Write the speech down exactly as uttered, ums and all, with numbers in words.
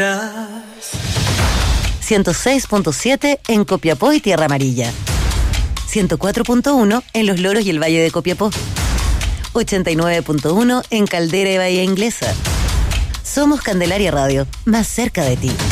ciento seis punto siete en Copiapó y Tierra Amarilla. ciento cuatro punto uno en Los Loros y el Valle de Copiapó. ochenta y nueve punto uno en Caldera y Bahía Inglesa. Somos Candelaria Radio, más cerca de ti.